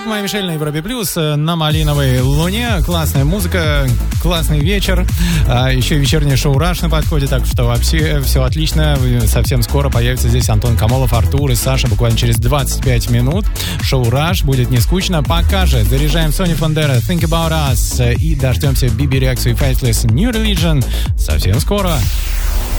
Майя Мишель на Европе Плюс на малиновой луне. Классная музыка, классный вечер. Еще вечернее шоу «Раш» на подходе, так что вообще все отлично. Совсем скоро появится здесь Антон Камолов, Артур и Саша буквально через 25 минут. Шоу «Раш» будет не скучно. Пока же заряжаем Сони Фондера, Think About Us и дождемся Биби Рексу и Faithless New Religion совсем скоро.